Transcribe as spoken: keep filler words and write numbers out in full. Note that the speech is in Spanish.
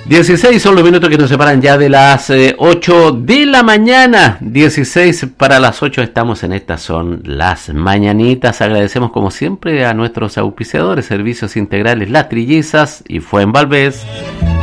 dieciséis son los minutos que nos separan ya de las eh, ocho de la mañana. dieciséis para las ocho estamos en estas son las mañanitas. Agradecemos como siempre a nuestros auspiciadores, Servicios Integrales Las Trillizas y Fuenvalvez.